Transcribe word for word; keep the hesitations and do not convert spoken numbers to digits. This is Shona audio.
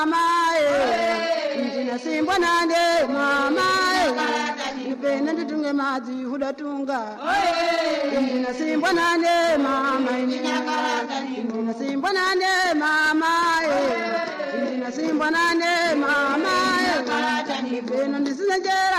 Simbwa nande mama nipenda nditunge maji hudatunga indina simbwa nande mama indina simbwa nande mama indina simbwa nande mama nipenda ndisinjera